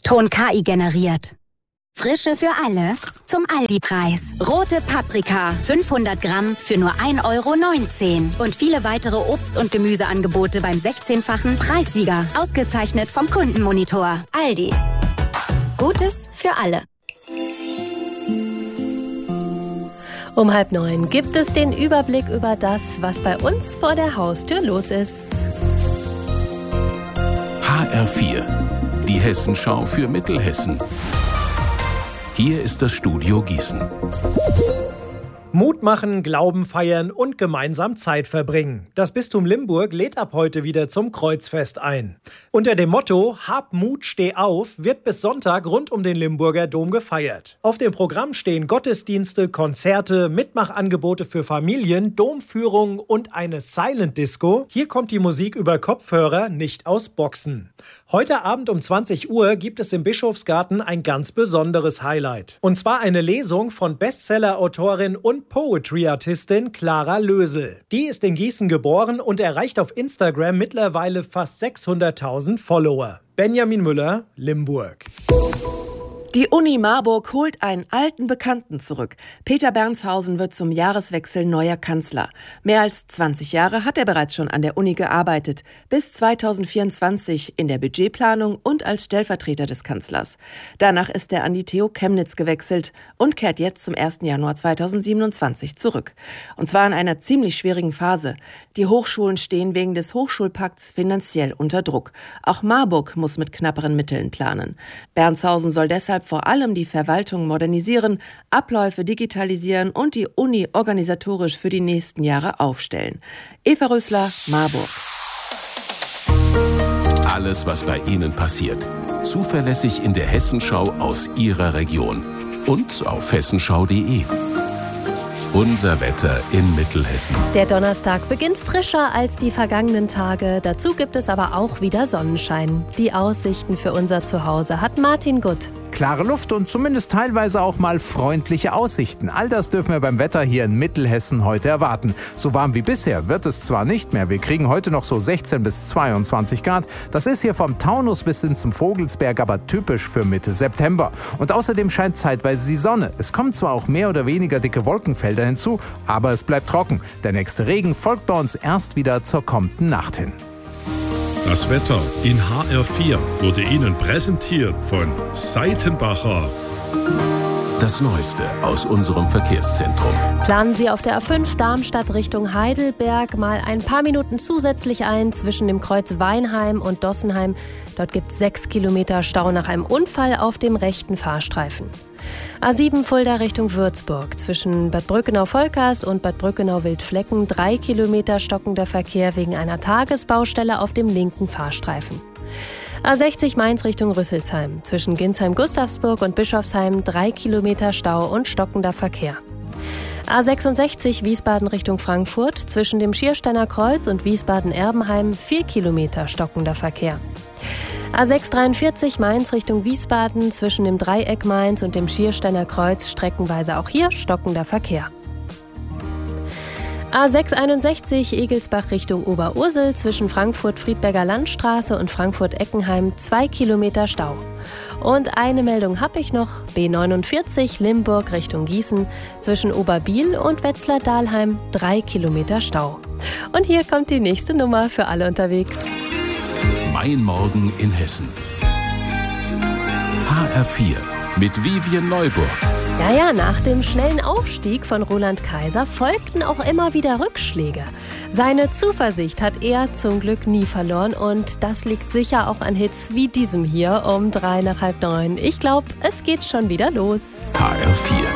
Ton KI generiert. Frische für alle zum Aldi-Preis. Rote Paprika, 500 Gramm für nur 1,19 €. Und viele weitere Obst- und Gemüseangebote beim 16-fachen Preissieger. Ausgezeichnet vom Kundenmonitor. Aldi. Gutes für alle. Um 8:30 gibt es den Überblick über das, was bei uns vor der Haustür los ist. HR4, die Hessenschau für Mittelhessen. Hier ist das Studio Gießen. Mut machen, Glauben feiern und gemeinsam Zeit verbringen. Das Bistum Limburg lädt ab heute wieder zum Kreuzfest ein. Unter dem Motto Hab Mut, steh auf wird bis Sonntag rund um den Limburger Dom gefeiert. Auf dem Programm stehen Gottesdienste, Konzerte, Mitmachangebote für Familien, Domführungen und eine Silent Disco. Hier kommt die Musik über Kopfhörer, nicht aus Boxen. Heute Abend um 20 Uhr gibt es im Bischofsgarten ein ganz besonderes Highlight. Und zwar eine Lesung von Bestseller-Autorin und Poetry-Artistin Clara Lösel. Die ist in Gießen geboren und erreicht auf Instagram mittlerweile fast 600.000 Follower. Benjamin Müller, Limburg. Die Uni Marburg holt einen alten Bekannten zurück. Peter Bernshausen wird zum Jahreswechsel neuer Kanzler. Mehr als 20 Jahre hat er bereits schon an der Uni gearbeitet, bis 2024 in der Budgetplanung und als Stellvertreter des Kanzlers. Danach ist er an die TU Chemnitz gewechselt und kehrt jetzt zum 1. Januar 2027 zurück. Und zwar in einer ziemlich schwierigen Phase. Die Hochschulen stehen wegen des Hochschulpakts finanziell unter Druck. Auch Marburg muss mit knapperen Mitteln planen. Bernshausen soll deshalb vor allem die Verwaltung modernisieren, Abläufe digitalisieren und die Uni organisatorisch für die nächsten Jahre aufstellen. Eva Rösler, Marburg. Alles, was bei Ihnen passiert. Zuverlässig in der Hessenschau aus Ihrer Region. Und auf hessenschau.de. Unser Wetter in Mittelhessen. Der Donnerstag beginnt frischer als die vergangenen Tage. Dazu gibt es aber auch wieder Sonnenschein. Die Aussichten für unser Zuhause hat Martin Gutt. Klare Luft und zumindest teilweise auch mal freundliche Aussichten. All das dürfen wir beim Wetter hier in Mittelhessen heute erwarten. So warm wie bisher wird es zwar nicht mehr. Wir kriegen heute noch so 16 bis 22 Grad. Das ist hier vom Taunus bis hin zum Vogelsberg aber typisch für Mitte September. Und außerdem scheint zeitweise die Sonne. Es kommen zwar auch mehr oder weniger dicke Wolkenfelder hinzu, aber es bleibt trocken. Der nächste Regen folgt bei uns erst wieder zur kommenden Nacht hin. Das Wetter in HR4 wurde Ihnen präsentiert von Seitenbacher. Das Neueste aus unserem Verkehrszentrum. Planen Sie auf der A5 Darmstadt Richtung Heidelberg mal ein paar Minuten zusätzlich ein zwischen dem Kreuz Weinheim und Dossenheim. Dort gibt es 6 Kilometer Stau nach einem Unfall auf dem rechten Fahrstreifen. A7 Fulda Richtung Würzburg. Zwischen Bad Brückenau-Volkers und Bad Brückenau-Wildflecken 3 Kilometer stockender Verkehr wegen einer Tagesbaustelle auf dem linken Fahrstreifen. A60 Mainz Richtung Rüsselsheim. Zwischen Ginsheim-Gustavsburg und Bischofsheim 3 Kilometer Stau und stockender Verkehr. A66 Wiesbaden Richtung Frankfurt. Zwischen dem Schiersteiner Kreuz und Wiesbaden-Erbenheim 4 Kilometer stockender Verkehr. A643 Mainz Richtung Wiesbaden, zwischen dem Dreieck Mainz und dem Schiersteiner Kreuz streckenweise auch hier stockender Verkehr. A661 Egelsbach Richtung Oberursel, zwischen Frankfurt-Friedberger Landstraße und Frankfurt-Eckenheim 2 Kilometer Stau. Und eine Meldung habe ich noch, B49 Limburg Richtung Gießen, zwischen Oberbiel und Wetzlar-Dahlheim 3 Kilometer Stau. Und hier kommt die nächste Nummer für alle unterwegs. Mein Morgen in Hessen. HR4 mit Vivian Neuburg. Ja, nach dem schnellen Aufstieg von Roland Kaiser folgten auch immer wieder Rückschläge. Seine Zuversicht hat er zum Glück nie verloren und das liegt sicher auch an Hits wie diesem hier um 8:03. Ich glaube, es geht schon wieder los. HR4.